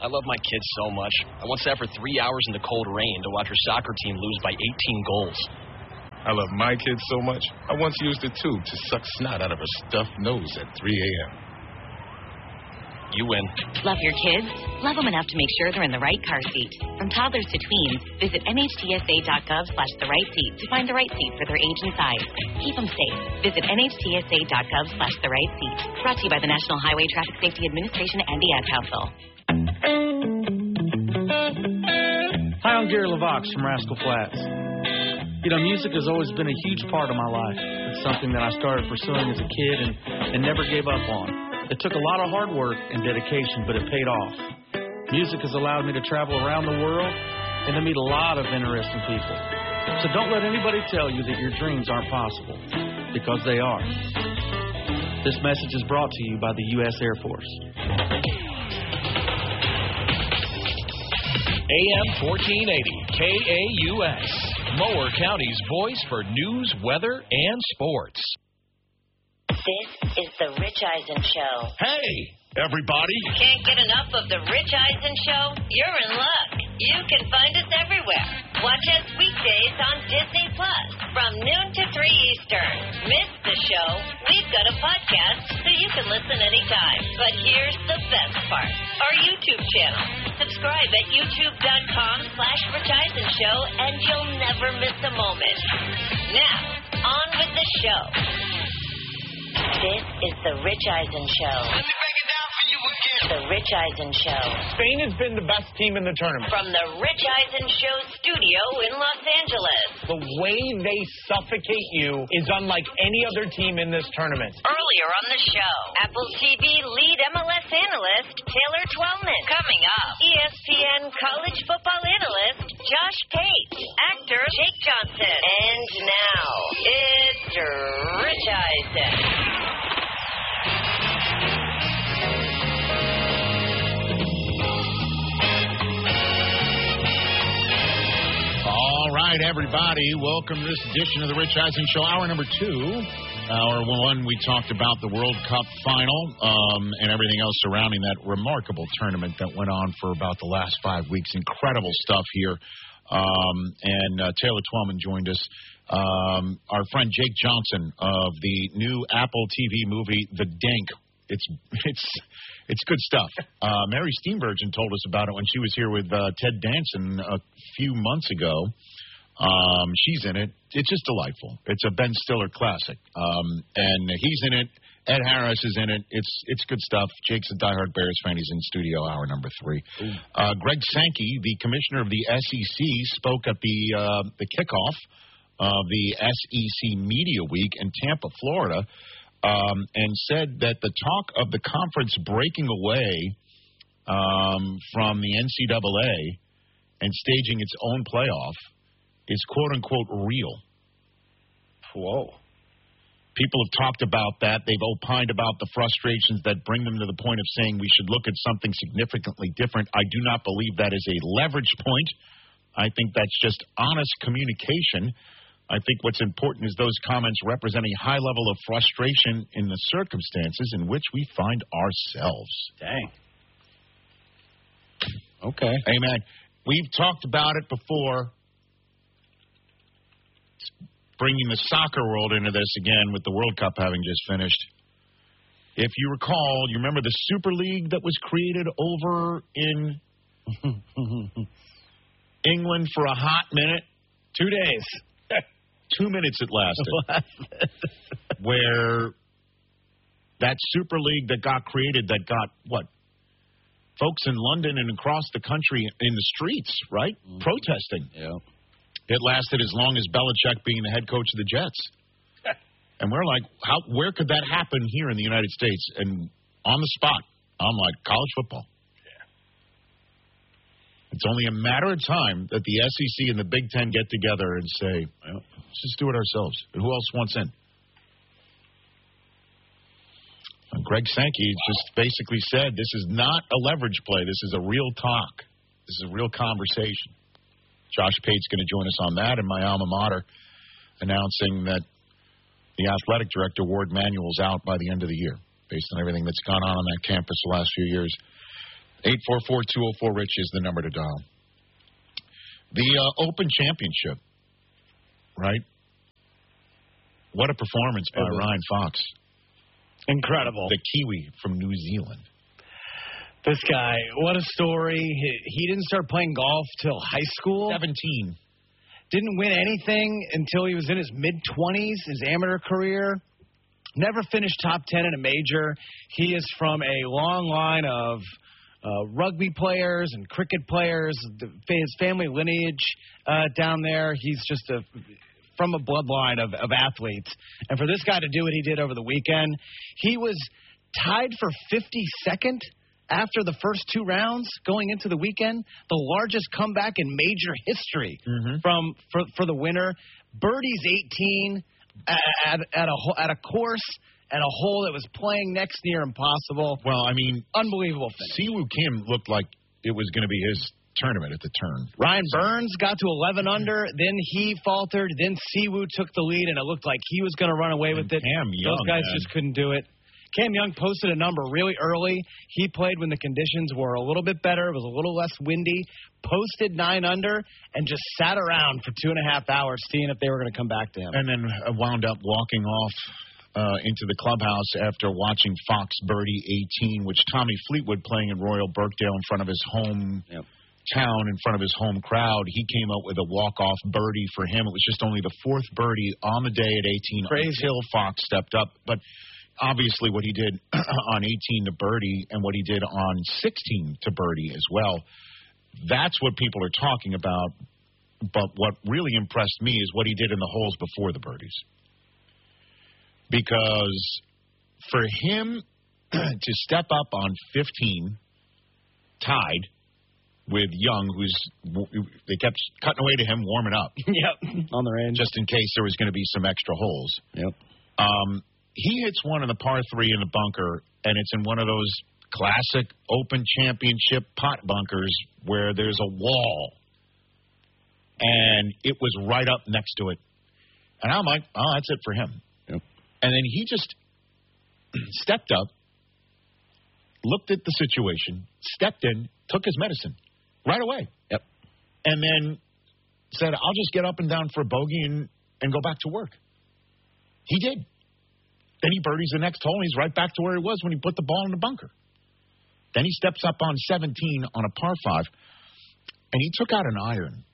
I love my kids so much. I once sat for 3 hours in the cold rain to watch her soccer team lose by 18 goals. I love my kids so much, I once used a tube to suck snot out of a stuffed nose at 3 a.m. You win. Love your kids? Love them enough to make sure they're in the right car seat. From toddlers to tweens, visit nhtsa.gov/the-right-seat to find the right seat for their age and size. Keep them safe. Visit nhtsa.gov/the-right-seat. Brought to you by the National Highway Traffic Safety Administration and the Ad Council. Hi, I'm Gary LaVox from Rascal Flatts. You know, music has always been a huge part of my life. It's something that I started pursuing as a kid and never gave up on. It took a lot of hard work and dedication, but it paid off. Music has allowed me to travel around the world and to meet a lot of interesting people. So don't let anybody tell you that your dreams aren't possible, because they are. This message is brought to you by the U.S. Air Force. AM 1480, KAUS, Mower County's voice for news, weather, and sports. This is the Rich Eisen Show. Hey, everybody. Can't get enough of the Rich Eisen Show? You're in luck. You can find us everywhere. Watch us weekdays on Disney Plus from noon to 3 Eastern. Miss the show? We've got a podcast so you can listen anytime. But here's the best part. Our YouTube channel. Subscribe at youtube.com/Rich Eisen Show and you'll never miss a moment. Now, on with the show. This is the Rich Eisen Show. Let me break it down for you again. The Rich Eisen Show. Spain has been the best team in the tournament. From the Rich Eisen Show studio in Los Angeles. The way they suffocate you is unlike any other team in this tournament. Earlier on the show, Apple TV lead MLS analyst Taylor Twellman. Coming up, ESPN college football analyst Josh Pate. Actor Jake Johnson. And now, it's Rich Eisen. All right, everybody, welcome to this edition of the Rich Eisen Show. Hour number 2. Hour 1, we talked about the World Cup final and everything else surrounding that remarkable tournament that went on for about the last 5 weeks. Incredible stuff here. And Taylor Twellman joined us. Our friend Jake Johnson of the new Apple TV movie, The Dink. It's good stuff. Mary Steenburgen told us about it when she was here with Ted Danson a few months ago. She's in it. It's just delightful. It's a Ben Stiller classic. And he's in it. Ed Harris is in it. It's good stuff. Jake's a diehard Bears fan. He's in studio hour number 3. Greg Sankey, the commissioner of the SEC, spoke at the kickoff of the SEC Media Week in Tampa, Florida, and said that the talk of the conference breaking away from the NCAA and staging its own playoff is quote-unquote real. Whoa. People have talked about that. They've opined about the frustrations that bring them to the point of saying we should look at something significantly different. I do not believe that is a leverage point. I think that's just honest communication. I think what's important is those comments represent a high level of frustration in the circumstances in which we find ourselves. Dang. Okay. Amen. We've talked about it before. Bringing the soccer world into this again with the World Cup having just finished. If you recall, you remember the Super League that was created over in England for a hot minute? 2 days. 2 minutes it lasted. Where that Super League that got created, that got, what, folks in London and across the country in the streets, right? Protesting. Yeah. It lasted as long as Belichick being the head coach of the Jets. And we're like, where could that happen here in the United States? And on the spot, I'm like, college football. Yeah. It's only a matter of time that the SEC and the Big Ten get together and say, well, let's just do it ourselves. And who else wants in? And Greg Sankey just basically said, this is not a leverage play. This is a real talk. This is a real conversation. Josh Pate's going to join us on that, and my alma mater announcing that the athletic director, Ward Manuel's out by the end of the year, based on everything that's gone on that campus the last few years. 844-204-RICH is the number to dial. The Open Championship, right? What a performance by Ryan Fox. Incredible. The Kiwi from New Zealand. This guy, what a story. He didn't start playing golf till high school. 17. Didn't win anything until he was in his mid-20s, his amateur career. Never finished top 10 in a major. He is from a long line of rugby players and cricket players, his family lineage down there. He's just from a bloodline of athletes. And for this guy to do what he did over the weekend, he was tied for 52nd after the first 2 rounds going into the weekend, the largest comeback in major history for the winner. Birdie's 18 at a course and a hole that was playing next near impossible. Well, I mean, unbelievable finish. Siwoo Kim looked like it was going to be his tournament at the turn. Ryan Burns got to 11 under, then he faltered, then Siwoo took the lead, and it looked like he was going to run away with it. Cam Young, those guys just couldn't do it. Cam Young posted a number really early. He played when the conditions were a little bit better. It was a little less windy. Posted 9 under and just sat around for 2.5 hours seeing if they were going to come back to him. And then wound up walking off into the clubhouse after watching Fox birdie 18, which Tommy Fleetwood playing in Royal Birkdale in front of his home town, in front of his home crowd. He came up with a walk-off birdie for him. It was just only the 4th birdie on the day at 18 until Fox stepped up. But obviously what he did on 18 to birdie and what he did on 16 to birdie as well, that's what people are talking about. But what really impressed me is what he did in the holes before the birdies. Because for him to step up on 15, tied with Young, they kept cutting away to him, warming up. On the range. Just in case there was going to be some extra holes. He hits one in the par 3 in the bunker, and it's in one of those classic Open Championship pot bunkers where there's a wall. And it was right up next to it. And I'm like, oh, that's it for him. And then he just stepped up, looked at the situation, stepped in, took his medicine right away. And then said, I'll just get up and down for a bogey and go back to work. He did. Then he birdies the next hole, and he's right back to where he was when he put the ball in the bunker. Then he steps up on 17 on a par 5, and he took out an iron.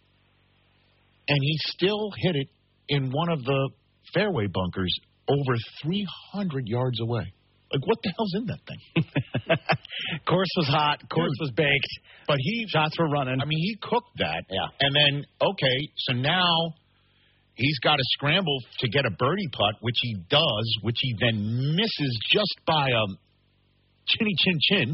And he still hit it in one of the fairway bunkers over 300 yards away. Like, what the hell's in that thing? Course was hot. Course was baked. But shots were running. I mean, he cooked that. And then, okay, so now he's got to scramble to get a birdie putt, which he does, which he then misses just by a chinny chin.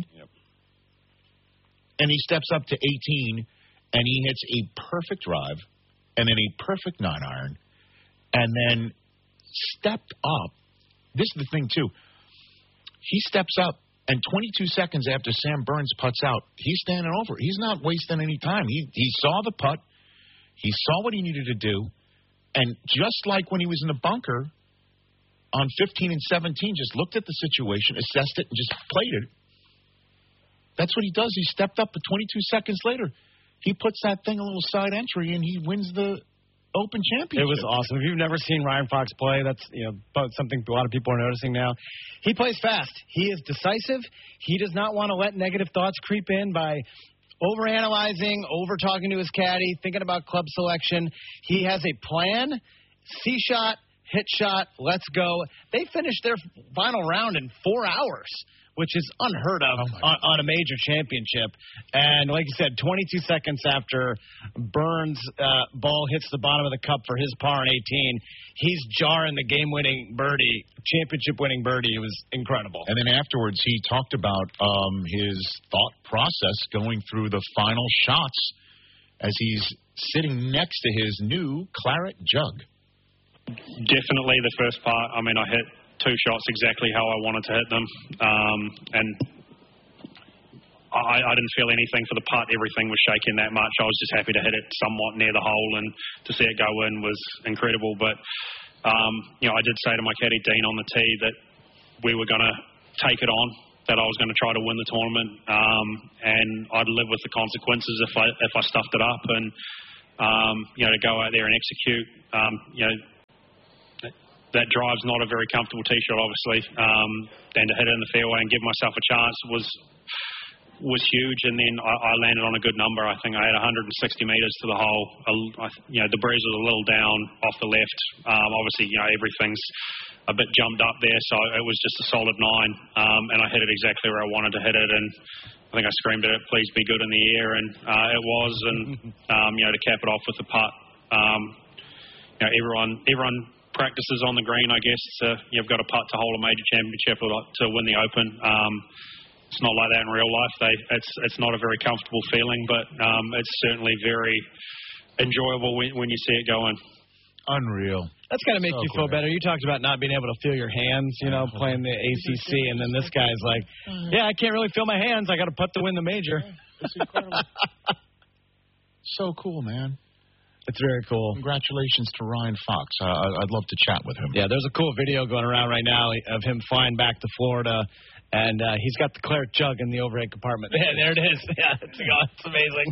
And he steps up to 18, and he hits a perfect drive, and then a perfect 9-iron, and then stepped up. This is the thing, too. He steps up, and 22 seconds after Sam Burns putts out, he's standing over. He's not wasting any time. He saw the putt. He saw what he needed to do. And just like when he was in the bunker on 15 and 17, just looked at the situation, assessed it, and just played it. That's what he does. He stepped up, but 22 seconds later, he puts that thing a little side entry, and he wins the Open Championship. It was awesome. If you've never seen Ryan Fox play, that's something a lot of people are noticing now. He plays fast. He is decisive. He does not want to let negative thoughts creep in by overanalyzing, over-talking to his caddy, thinking about club selection. He has a plan, C-shot, hit shot, let's go. They finished their final round in 4 hours, which is unheard of on a major championship. And like you said, 22 seconds after Burns' ball hits the bottom of the cup for his par on 18, he's jarring the game-winning birdie, championship-winning birdie. It was incredible. And then afterwards, he talked about his thought process going through the final shots as he's sitting next to his new claret jug. Definitely the first part. I mean, I hit 2 shots exactly how I wanted to hit them. And I didn't feel anything for the putt. Everything was shaking that much. I was just happy to hit it somewhat near the hole, and to see it go in was incredible. But, I did say to my caddy, Dean, on the tee that we were going to take it on that I was going to try to win the tournament, and I'd live with the consequences if I stuffed it up. And to go out there and execute, that drive's not a very comfortable tee shot, obviously, and to hit it in the fairway and give myself a chance was huge. And then I landed on a good number. I think I had 160 meters to the hole. The breeze was a little down off the left. Obviously, everything's a bit jumped up there, so it was just a solid 9, and I hit it exactly where I wanted to hit it. And I think I screamed at it, "Please be good in the air," and it was. And to cap it off with the putt, everyone practices on the green, I guess. You've got a putt to hold a major championship or to win the Open. It's not like that in real life. It's not a very comfortable feeling, but it's certainly very enjoyable when you see it going. Unreal. That's got to make you feel better. You talked about not being able to feel your hands, playing the ACC, and then this guy's like, I can't really feel my hands. I got to putt to win the major. It's incredible. So cool, man. It's very cool. Congratulations to Ryan Fox. I'd love to chat with him. Yeah, there's a cool video going around right now of him flying back to Florida, and he's got the claret jug in the overhead compartment. Yeah, there it is. Yeah, it's amazing.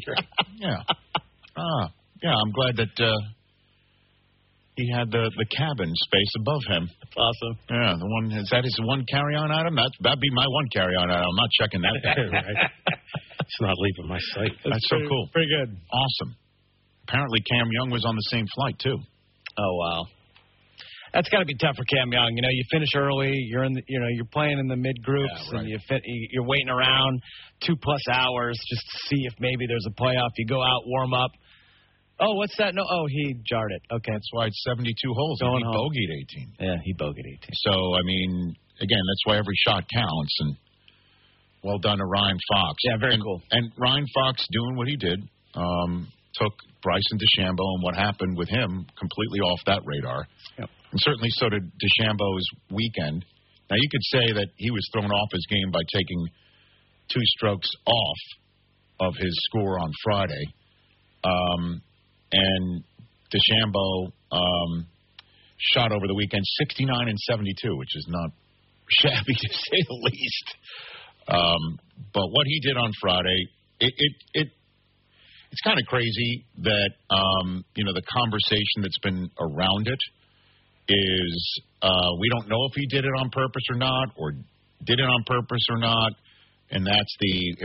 Yeah, I'm glad that he had the cabin space above him. That's awesome. Yeah, is that his one carry-on item? That'd be my one carry-on item. I'm not checking that back. Right. It's not leaving my sight. That's so cool. Pretty good. Awesome. Apparently Cam Young was on the same flight, too. Oh, wow. That's got to be tough for Cam Young. You finish early. You're in you're playing in the mid groups, and you're waiting around 2+ hours just to see if maybe there's a playoff. You go out, warm up. Oh, what's that? No, he jarred it. Okay, that's why it's 72 holes. He bogeyed 18. Yeah, he bogeyed 18. So again, that's why every shot counts. And well done to Ryan Fox. Yeah, very cool. And Ryan Fox doing what he did, took Bryson DeChambeau and what happened with him completely off that radar. Yep. And certainly so did DeChambeau's weekend. Now, you could say that he was thrown off his game by taking 2 strokes off of his score on Friday. And DeChambeau shot over the weekend 69 and 72, which is not shabby to say the least. But what he did on Friday, it's kind of crazy that, the conversation that's been around it is we don't know if he did it on purpose or not, or did it on purpose or not, and that's the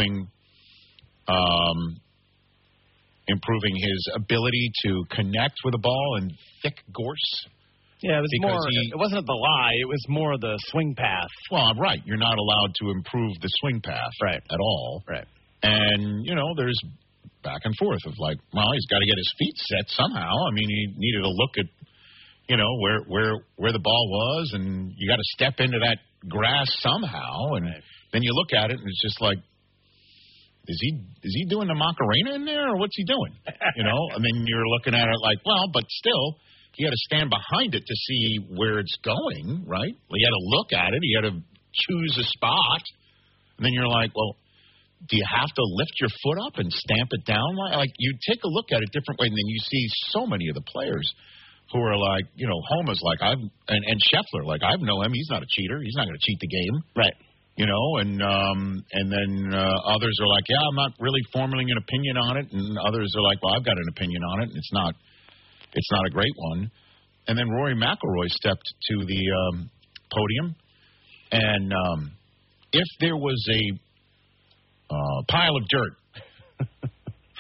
improving his ability to connect with the ball in thick gorse. Yeah, it wasn't the lie. It was more the swing path. Well, right. You're not allowed to improve the swing path at all. Right. And, there's back and forth of he's got to get his feet set somehow. He needed to look at, where the ball was, and you got to step into that grass somehow. And then you look at it, and it's just like, is he doing the Macarena in there, or what's he doing? And then you're looking at it like, but still, he had to stand behind it to see where it's going, right? Well, he had to look at it. He had to choose a spot. And then you're like, well, do you have to lift your foot up and stamp it down? Like you take a look at it different way, and then you see so many of the players who are like, Homa's like, and Scheffler, like, I know him. He's not a cheater. He's not going to cheat the game. Right. And then others are like, I'm not really forming an opinion on it. And others are like, well, I've got an opinion on it, and it's not a great one. And then Rory McIlroy stepped to the podium, and if there was a pile of dirt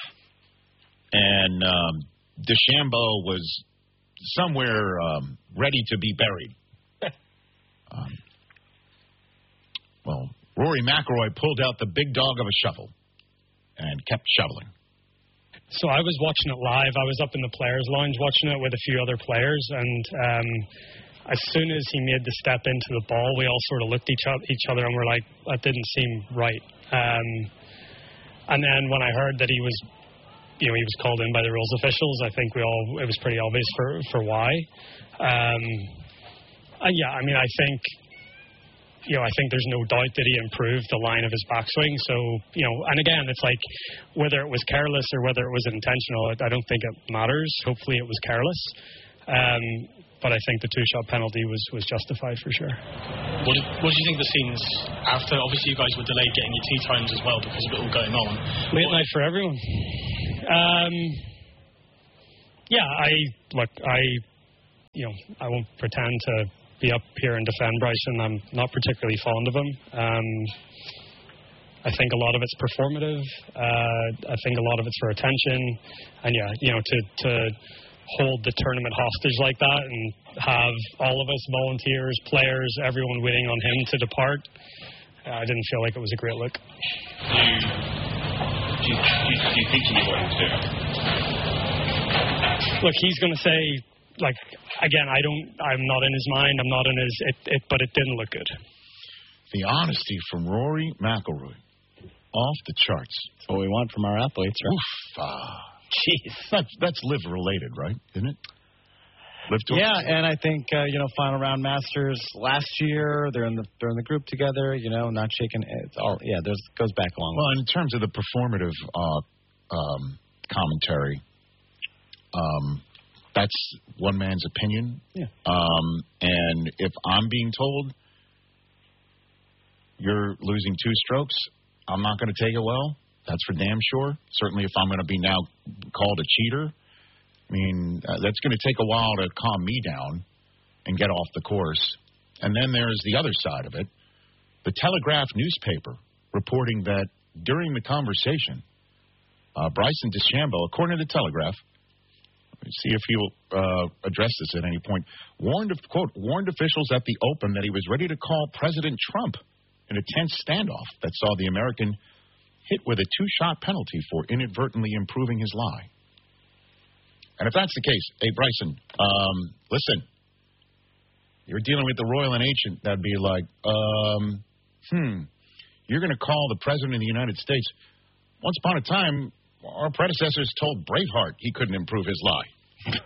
and DeChambeau was somewhere ready to be buried, Rory McIlroy pulled out the big dog of a shovel and kept shoveling. So I was watching it live. I was up in the players' lounge watching it with a few other players, and as soon as he made the step into the ball, we all sort of looked at each other and were like, that didn't seem right. And then when I heard that he was called in by the rules officials, I think it was pretty obvious for why. I think there's no doubt that he improved the line of his backswing. So, and again, it's like whether it was careless or whether it was intentional, I don't think it matters. Hopefully it was careless. But I think the two-shot penalty was justified for sure. What do you think the scenes after? Obviously, you guys were delayed getting your tea times as well because of it all going on. Late night for everyone. I won't pretend to be up here and defend Bryson. I'm not particularly fond of him. I think a lot of it's performative. I think a lot of it's for attention. And to hold the tournament hostage like that and have all of us, volunteers, players, everyone waiting on him to depart, I didn't feel like it was a great look. Do you think you knew what he was doing? Look, he's going to say, again, I'm not in his mind, I'm not in his, but it didn't look good. The honesty from Rory McIlroy, off the charts. That's what we want from our athletes, right? Oof. Jeez. That's live related, right? Isn't it? Live to yeah, and I think final round Masters last year, they're in the group together. Not shaking. It's all goes back a long way. Well, in terms of the performative commentary, that's one man's opinion. Yeah. And if I'm being told you're losing 2 strokes, I'm not going to take it well. That's for damn sure. Certainly if I'm going to be now called a cheater, I mean, that's going to take a while to calm me down and get off the course. And then there's the other side of it. The Telegraph newspaper reporting that during the conversation, Bryson DeChambeau, according to the Telegraph, let's see if he'll address this at any point, warned officials at the Open that he was ready to call President Trump in a tense standoff that saw the American hit with a 2-shot penalty for inadvertently improving his lie. And if that's the case, hey, Bryson, listen, you're dealing with the Royal and Ancient. That'd be like, you're going to call the President of the United States. Once upon a time, our predecessors told Braveheart he couldn't improve his lie.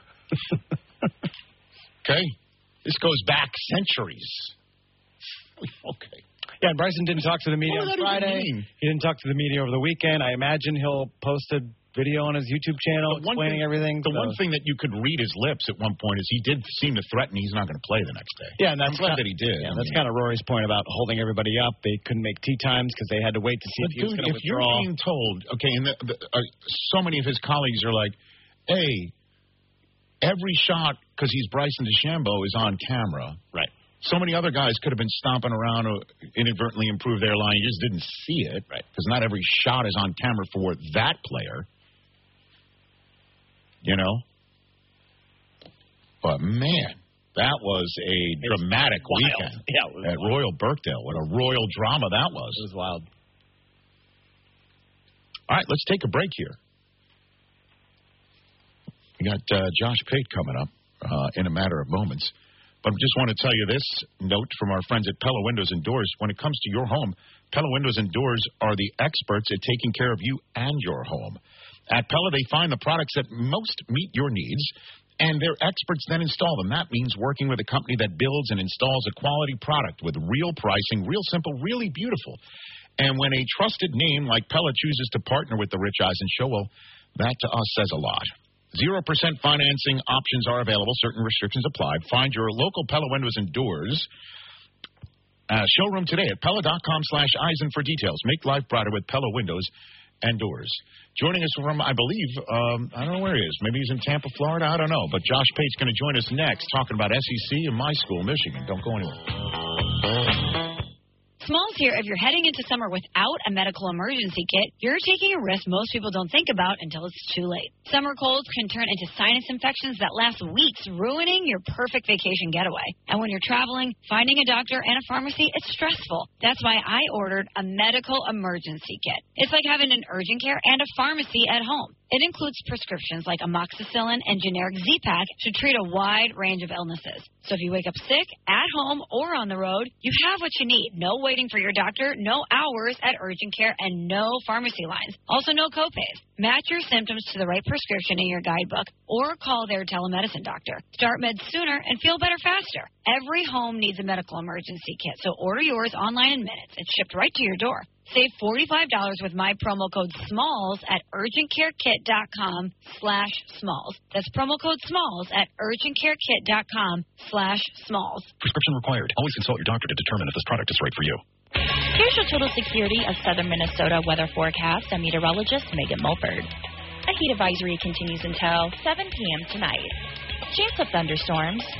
Okay? This goes back centuries. Okay. Yeah, and Bryson didn't talk to the media on Friday. He didn't talk to the media over the weekend. I imagine he'll post a video on his YouTube channel explaining everything. The one thing that you could read his lips at one point is he did seem to threaten he's not going to play the next day. Yeah, and I'm glad that he did. Yeah, that's kind of Rory's point about holding everybody up. They couldn't make tee times because they had to wait to see if he was going to withdraw. If you're being told, okay, and so many of his colleagues are like, hey, every shot, because he's Bryson DeChambeau, is on camera. Right. So many other guys could have been stomping around or inadvertently improved their line. You just didn't see it. Right. Because not every shot is on camera for that player. But, man, that was a dramatic weekend at Royal Birkdale. What a royal drama that was. It was wild. All right, let's take a break here. We got Josh Pate coming up in a matter of moments. But I just want to tell you this note from our friends at Pella Windows and Doors. When it comes to your home, Pella Windows and Doors are the experts at taking care of you and your home. At Pella, they find the products that most meet your needs, and their experts then install them. That means working with a company that builds and installs a quality product with real pricing, real simple, really beautiful. And when a trusted name like Pella chooses to partner with the Rich Eisen Show, well, that to us says a lot. 0% financing options are available. Certain restrictions apply. Find your local Pella Windows and Doors showroom today at Pella.com/Eisen for details. Make life brighter with Pella Windows and Doors. Joining us from, I believe, I don't know where he is. Maybe he's in Tampa, Florida. I don't know. But Josh Pate's going to join us next talking about SEC and my school, Michigan. Don't go anywhere. Smalls here. If you're heading into summer without a medical emergency kit, you're taking a risk most people don't think about until it's too late. Summer colds can turn into sinus infections that last weeks, ruining your perfect vacation getaway. And when you're traveling, finding a doctor and a pharmacy, it's stressful. That's why I ordered a medical emergency kit. It's like having an urgent care and a pharmacy at home. It includes prescriptions like amoxicillin and generic Z-Pak to treat a wide range of illnesses. So if you wake up sick, at home, or on the road, you have what you need. No waiting for your doctor, no hours at urgent care, and no pharmacy lines. Also, no copays. Match your symptoms to the right prescription in your guidebook or call their telemedicine doctor. Start meds sooner and feel better faster. Every home needs a medical emergency kit, so order yours online in minutes. It's shipped right to your door. Save $45 with my promo code SMALLS at urgentcarekit.com/smalls. That's promo code SMALLS at urgentcarekit.com/smalls. Prescription required. Always consult your doctor to determine if this product is right for you. Here's your Total Security of Southern Minnesota weather forecast. I'm meteorologist Megan Mulford. A heat advisory continues until 7 p.m. tonight. Chance of thunderstorms